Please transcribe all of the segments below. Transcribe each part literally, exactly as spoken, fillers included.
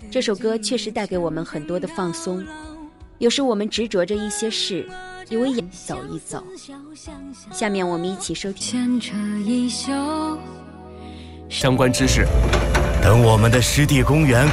这首歌确实带给我们很多的放松。有时我们执着着一些事，以为也走一走。下面我们一起收听相关知识。 等我们的湿地公园。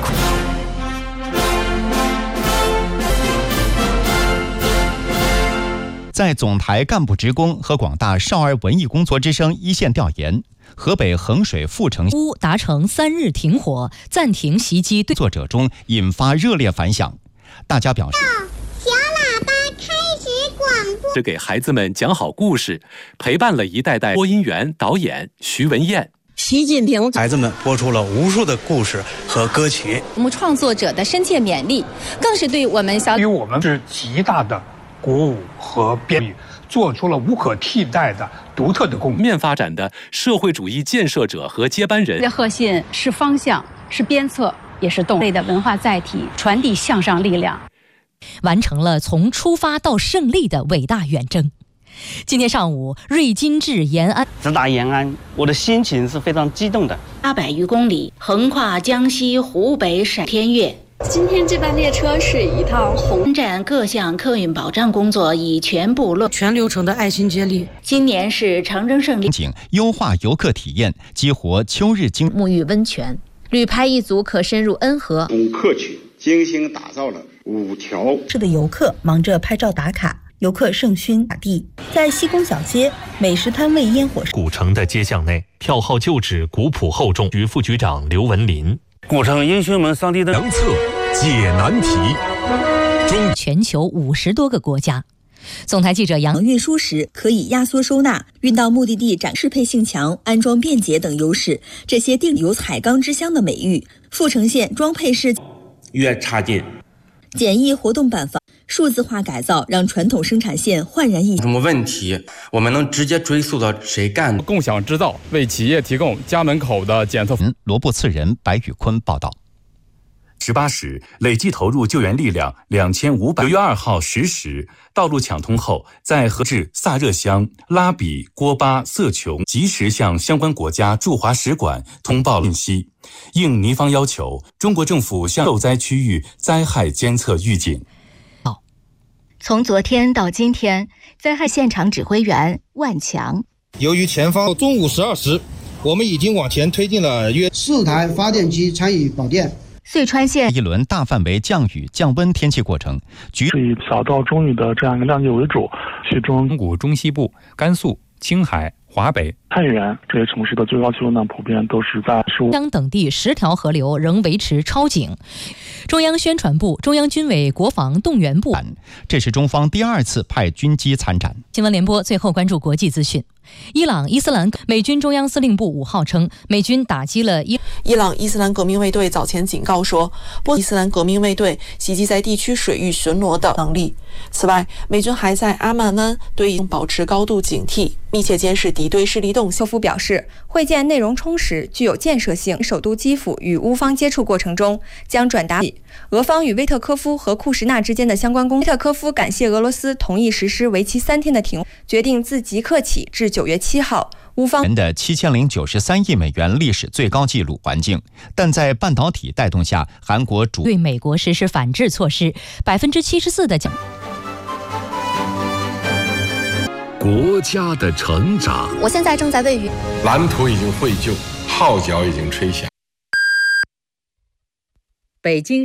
在总台干部职工和广大少儿文艺工作之声一线调研，河北衡水阜城乌达成三日停火，暂停袭击对作者中引发热烈反响。大家表示， 小喇叭开始广播， 是给孩子们讲好故事，陪伴了一代代播音员、导演徐文燕。 习近平孩子们播出了无数的故事和歌曲， 我们创作者的深切勉励，更是对我们小对于我们是极大的鼓舞和便利，做出了无可替代的独特的贡献。 面发展的社会主义建设者和接班人。 的核心是方向，是鞭策，也是动力的文化载体，传递向上力量， 完成了从出发到胜利的伟大远征。今天上午，瑞金至延安， 直达延安，我的心情是非常激动的。 八百余公里，横跨江西、湖北、陕天粤。 今天这班列车是一趟红站，各项客运保障工作已全部落全流程的爱心接力。 今年是长征胜利， 优化游客体验，激活秋日经沐浴温泉，旅拍一族可深入恩河。 从客群精心打造了五条市的游客忙着拍照打卡。游客盛勋打地，在西宫小街美食摊位烟火。 古城的街巷内，票号旧址古朴厚重。局副局长刘文林， 古城英雄门上帝的良策解难题。 中全球五十多个国家。总台记者杨运输时可以压缩收纳，运到目的地展适配性强、安装便捷等优势，这些定有彩钢之乡的美誉。阜成县装配市越插进简易活动板房。数字化改造让传统生产线焕然一新。 什么问题，我们能直接追溯到谁干的？ 共享制造为企业提供家门口的检测。 罗布次人白宇坤报道。 十八时，累计投入救援力量两千五百。九月二号十时，道路抢通后，在河至萨热乡、拉比、郭巴、色琼及时向相关国家驻华使馆通报信息。应尼方要求，中国政府向受灾区域灾害监测预警。 从昨天到今天，灾害现场指挥员万强。 由于前方中午十二时，我们已经往前推进了约四台发电机参与保电。 遂川县一轮大范围降雨降温天气过程， 以小到中雨的这样一个量级为主，其中中国中西部、甘肃、青海、华北、 太原这些城市的最高气温呢，普遍都是在十五。 江等地十条河流仍维持超警。中央宣传部、中央军委国防动员部， 这是中方第二次派军机参战。 新闻联播最后关注国际资讯。伊朗伊斯兰美军中央司令部五号称，美军打击了伊伊朗伊斯兰革命卫队早前警告说，波伊斯兰革命卫队袭击在地区水域巡逻的能力。此外，美军还在阿曼湾对保持高度警惕，密切监视敌对势力动向。 科夫表示，会见内容充实、具有建设性。首都基辅与乌方接触过程中，将转达俄方与威特科夫和库什纳之间的相关工作。威特科夫感谢俄罗斯同意实施为期三天的停，决定自即刻起至九月七号。乌方的七千零九十三亿美元历史最高纪录环境，但在半导体带动下，韩国主对美国实施反制措施，百分之七十四的奖。 国家的成长， 我现在正在位于蓝图已经绘就，号角已经吹响。 北京。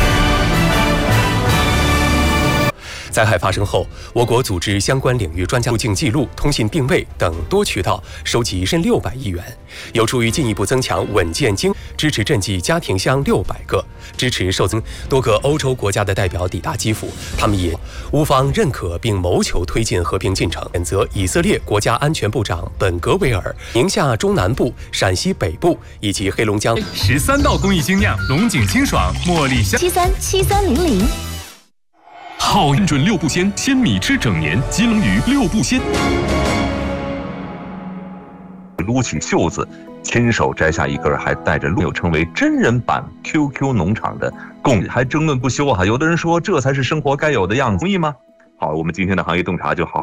灾害发生后，我国组织相关领域专家入境记录、通信定位等多渠道收集近六百亿元，有助于进一步增强稳健经，支持赈济家庭箱六百个，支持受增。多个欧洲国家的代表抵达基辅，他们也乌方认可并谋求推进和平进程。选择以色列国家安全部长本格维尔、宁夏中南部、陕西北部以及黑龙江十三道工艺精酿龙井清爽茉莉香。 七三七三零零。 好运准六步鲜，鲜米吃整年，鸡冷鱼六步鲜。 撸起袖子，亲手摘下一根，还带着又称为真人版 Q Q 农场的贡，还争论不休啊！有的人说这才是生活该有的样子，同意吗？好，我们今天的行业洞察就好。